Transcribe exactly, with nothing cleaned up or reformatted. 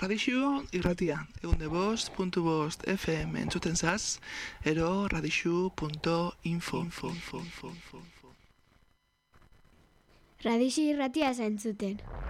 Radixu irratia, egunde bost, puntu bost F M entzuten zaz, ero radixu punto info. Radixu irratia zentzuten.